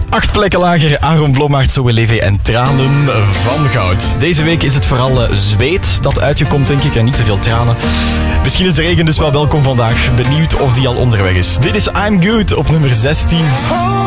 8 plekken lager, Aaron Blommaert, Zoe Levé en Tranen van Goud. Deze week is het vooral zweet dat uit je komt, denk ik, en niet te veel tranen. Misschien is de regen dus wel welkom vandaag. Benieuwd of die al onderweg is. Dit is I'm Good op nummer 16.